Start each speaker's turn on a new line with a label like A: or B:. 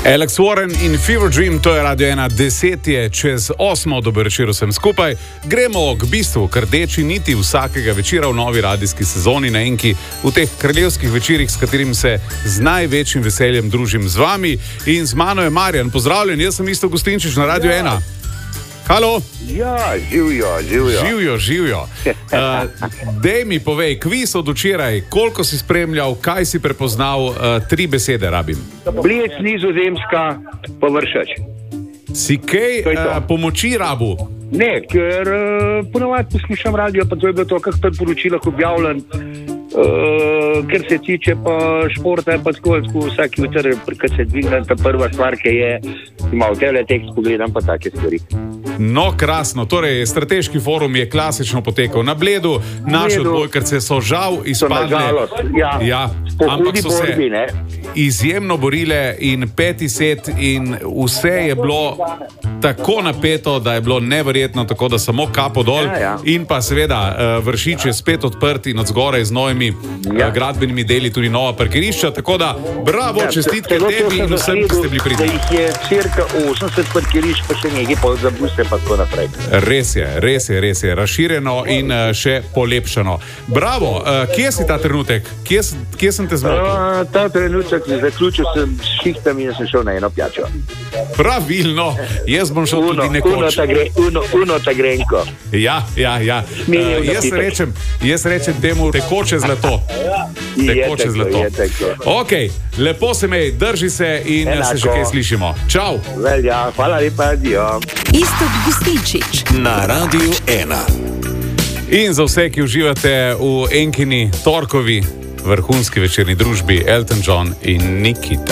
A: Alex Warren in Fever Dream, to je Radio 1, 10 je čez 8, dober večer vsem skupaj. Gremo k bistvu, k rdeči niti vsakega večera v novi radijski sezoni na Enki, v teh kraljevskih večerih, s katerim se z največjim veseljem družim z vami. In z mano je Marjan. Pozdravljen, jaz sem Isto Gustinčič na Radio 1. Halo?
B: Ja, živijo.
A: Živijo. Dej mi povej, kviz od včeraj, koliko si spremljal, kaj si prepoznal, 3 besede rabim.
B: Bled, Nizozemska, pa Vršač.
A: Si kaj pomoči rabu?
B: Ne, ker ponovadi poslušam radio, pa to je bilo to, kak v poročilah objavljen. Ker se tiče pa športa, pa tako vsak jutr, kad se dvigne ta prva stvar, ki je, ima v teletekst pogledam pa take stvari.
A: No, krasno. Torej, strateški forum je klasično potekal na Bledu. Naše odbojkarce so žal izpadle. Ja, ampak so se izjemno borile in 5. set in vse je bilo tako napeto, da je bilo neverjetno, tako da samo kapo dol. In pa seveda Vršič je spet odprt in od zgoraj z novimi gradbenimi deli tudi nova parkirišča. Tako da bravo, čestitke tebi in vsem, ki ste bili pridni.
B: Da jih je cirka 80 parkirišč, pa še nekaj pa za buse pa tako naprej.
A: Res je. Razširjeno in še polepšano. Bravo, kje si ta trenutek? Kje sem te zmotil?
B: Ta trenutek zaključil sem s šihtami in sem šel na eno pijačo.
A: Pravilno, jaz bom šel tudi nekoč.
B: Uno ta grenko.
A: Ja. Jaz rečem temu tekoče zlato. Tekoče zlato. Ok, lepo se mej, drži se in se še kaj slišimo. Čau.
B: Velja, hvala lepa, adijo.
C: Isto Gustinčič
D: na Radio 1.
A: In za vse, ki uživate v Enkini torkovi vrhunski večerni družbi, Elton John in Nikita.